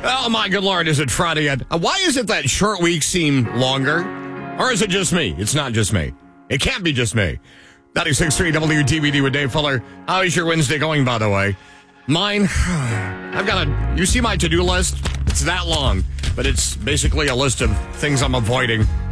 Oh, my good Lord, is it Friday yet? Why is it that short weeks seem longer? Or is it just me? It's not just me. It can't be just me. 96.3 WTBD with Dave Fuller. How is your Wednesday going, by the way? Mine, you see my to-do list? It's that long, but it's basically a list of things I'm avoiding.